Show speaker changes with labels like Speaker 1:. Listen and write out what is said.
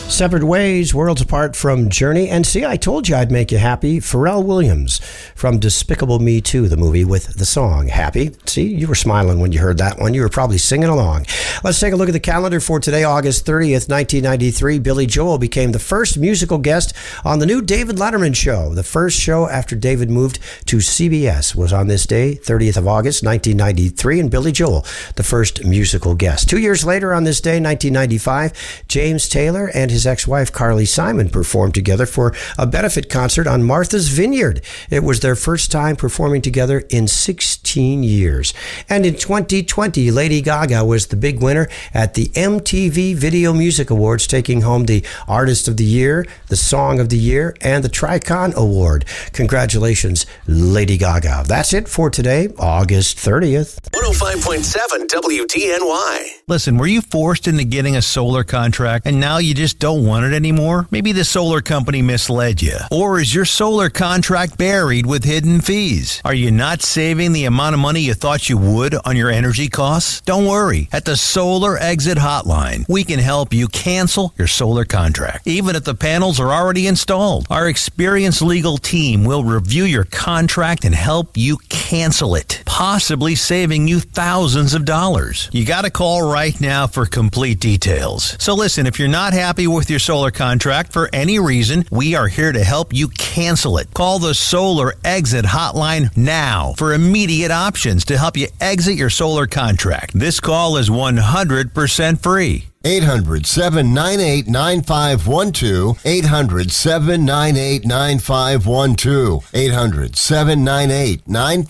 Speaker 1: Separate Ways, Worlds Apart from Journey. And see, I told you I'd make you happy. Pharrell Williams from Despicable Me 2, the movie, with the song Happy. See, you were smiling when you heard that one. You were probably singing along. Let's take a look at the calendar for today, August 30th, 1993. Billy Joel became the first musical guest on the new David Letterman show. The first show after David moved to CBS was on this day, 30th of August, 1993, and Billy Joel, the first musical guest. 2 years later on this day, 1995, James Taylor and his ex-wife Carly Simon performed together for a benefit concert on Martha's Vineyard. It was their first time performing together in 16 years. And in 2020, Lady Gaga was the big winner at the MTV Video Music Awards, taking home the Artist of the Year, the Song of the Year, and the Tricon Award. Congratulations, Lady Gaga. That's it for today, August 30th.
Speaker 2: 105.7 WDNY.
Speaker 3: Listen, were you forced into getting a solar contract and now you just don't want it anymore? Maybe the solar company misled you. Or is your solar contract buried with hidden fees? Are you not saving the amount of money you thought you would on your energy costs? Don't worry. At the Solar Exit Hotline, we can help you cancel your solar contract, even if the panels are already installed. Our experienced legal team will review your contract and help you cancel it, possibly saving you thousands of dollars. You got to call right now for complete details. So listen, if you're not happy with your solar contract for any reason, we are here to help you cancel it. Call the Solar Exit Hotline now for immediate options to help you exit your solar contract. This call is 100% free.
Speaker 4: 800-798-9512. 800-798-9512. 800-798-9512.